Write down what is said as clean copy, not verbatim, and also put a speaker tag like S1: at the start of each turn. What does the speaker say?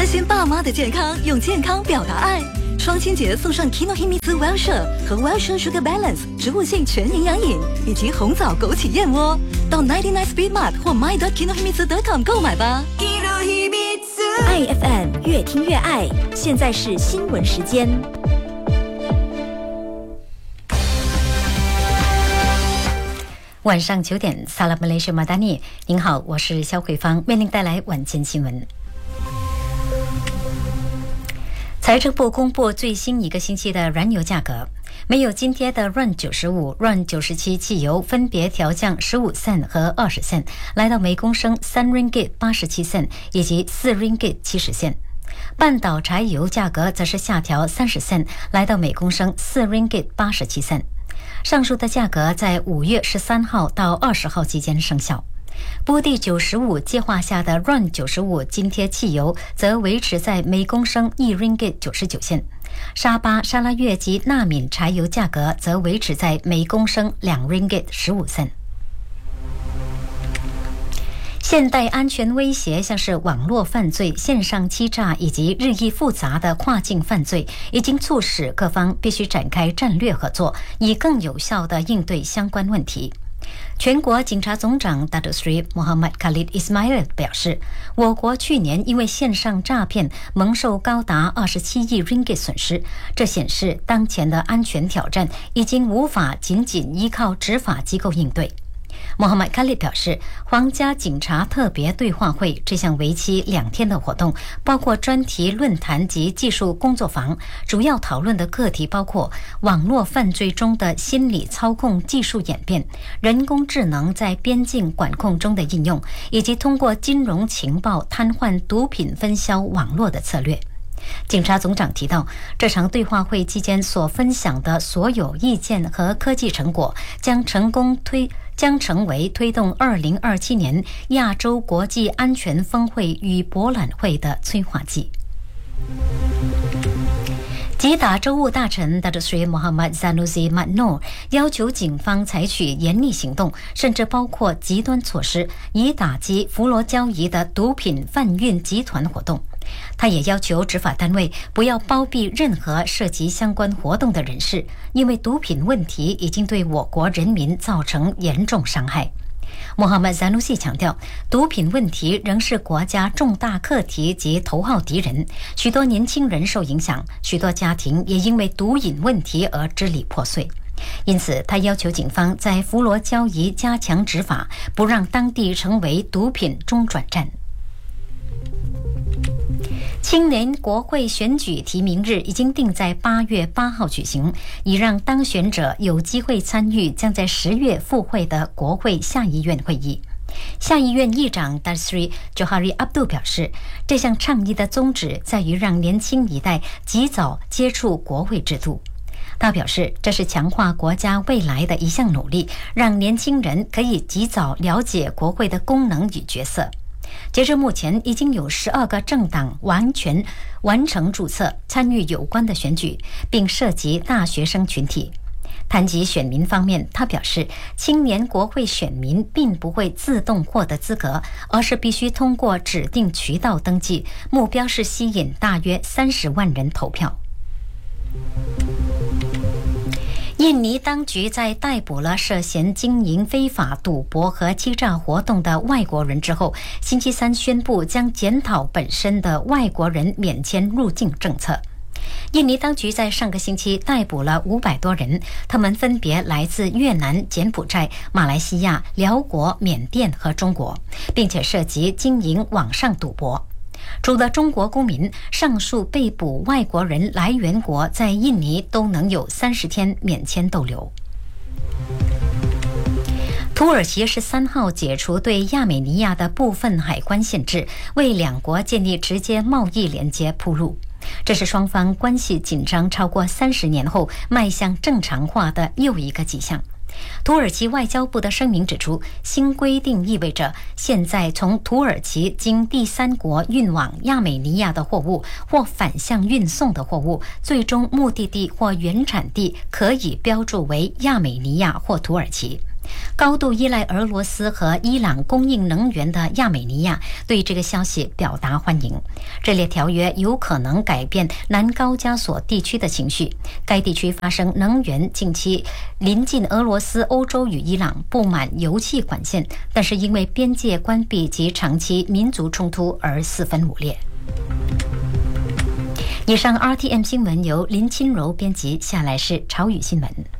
S1: 心爸妈的健康，用健康表达爱。双亲节送上 Kinohimitsu Well 和 Well Sugar Balance 植物性全营养饮，以及红枣枸杞燕窝。到99 Speed Mart 或 my.kinohimitsu.com 购买吧。
S2: 爱 FM 越听越爱，现在是新闻时间。
S3: 晚上9点，萨拉马雷什马达尼，您好，我是肖慧芳，为您带来晚间新闻。财政部公布最新一个星期的燃油价格，没有津贴的 RON 95、RON 97汽油分别调降15 cent 和20 cent， 来到每公升3 ringgit 87 cent 以及4 ringgit 70 cent。半岛柴油价格则是下调30 cent， 来到每公升4 ringgit 87 cent。上述的价格在5月13号到20号期间生效。布地95计划下的 RON 95津贴汽油则维持在每公升1 ringgit 99 cent， 沙巴、沙拉越及纳敏柴油价格则维持在每公升2 ringgit 15 cent。现代安全威胁像是网络犯罪、线上欺诈以及日益复杂的跨境犯罪，已经促使各方必须展开战略合作，以更有效地应对相关问题。全国警察总长 Datuk Seri Muhammad Khalid Ismail 表示，我国去年因为线上诈骗蒙受高达27亿 ringgit 损失，这显示当前的安全挑战已经无法仅仅依靠执法机构应对。Muhammad Khalid 表示，皇家警察特别对话会这项为期2天的活动，包括专题论坛及技术工作坊，主要讨论的课题包括网络犯罪中的心理操控技术演变、人工智能在边境管控中的应用，以及通过金融情报瘫痪毒品分销网络的策略。警察总长提到，这场对话会期间所分享的所有意见和科技成果将成为推动2027年亚洲国际安全峰会与博览会的催化剂。吉打州务大臣 Datuk Seri Muhammad Zanusi Matno 要求警方采取严厉行动，甚至包括极端措施，以打击佛罗交易的毒品贩运集团活动。他也要求执法单位不要包庇任何涉及相关活动的人士，因为毒品问题已经对我国人民造成严重伤害。穆罕默德·赞努西强调，毒品问题仍是国家重大课题及头号敌人，许多年轻人受影响，许多家庭也因为毒瘾问题而支离破碎。因此，他要求警方在佛罗交易加强执法，不让当地成为毒品中转站。青年国会选举提名日已经定在8月8号举行，以让当选者有机会参与将在10月复会的国会下议院会议。下议院议长 Tan Sri Johari Abdul 表示，这项倡议的宗旨在于让年轻一代及早接触国会制度。他表示，这是强化国家未来的一项努力，让年轻人可以及早了解国会的功能与角色。截至目前，已经有12个政党完成注册参与有关的选举，并涉及大学生群体。谈及选民方面，他表示，青年国会选民并不会自动获得资格，而是必须通过指定渠道登记，目标是吸引大约30万人投票。印尼当局在逮捕了涉嫌经营非法赌博和欺诈活动的外国人之后，星期三宣布将检讨本身的外国人免签入境政策。印尼当局在上个星期逮捕了500多人，他们分别来自越南、柬埔寨、马来西亚、辽国、缅甸和中国，并且涉及经营网上赌博。除了中国公民，上述被捕外国人来源国在印尼都能有30天免签逗留。土耳其13号解除对亚美尼亚的部分海关限制，为两国建立直接贸易连接铺路。这是双方关系紧张超过30年后迈向正常化的又一个迹象。土耳其外交部的声明指出，新规定意味着现在从土耳其经第三国运往亚美尼亚的货物或反向运送的货物，最终目的地或原产地可以标注为亚美尼亚或土耳其。 高度依赖俄罗斯和伊朗供应能源的亚美尼亚对这个消息表达欢迎。这类条约有可能改变南高加索地区的情绪。该地区发生能源近期临近俄罗斯、欧洲与伊朗布满油气管线，但是因为边界关闭及长期民族冲突而四分五裂。以上 RTM 新闻由林清柔编辑，下来是朝语新闻。